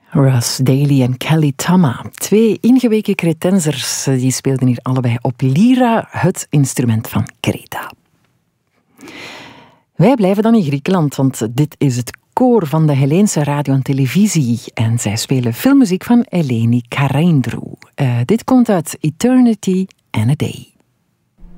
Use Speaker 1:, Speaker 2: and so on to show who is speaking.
Speaker 1: Russ Daly en Kelly Tama, 2 ingeweken Cretensers, die speelden hier allebei op lira, het instrument van Kreta. Wij blijven dan in Griekenland, want dit is het koor van de Helleense radio en televisie en zij spelen filmmuziek van Eleni Karaindrou. Dit komt uit Eternity and a Day.